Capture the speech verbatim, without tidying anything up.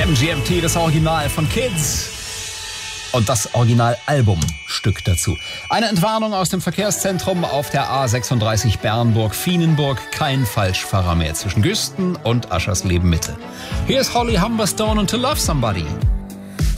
M G M T, das Original von Kids. Und das Originalalbumstück dazu. Eine Entwarnung aus dem Verkehrszentrum auf der A sechsunddreißig Bernburg-Fienenburg. Kein Falschfahrer mehr zwischen Güsten und Aschersleben Mitte. Hier ist Holly Humberstone und To Love Somebody.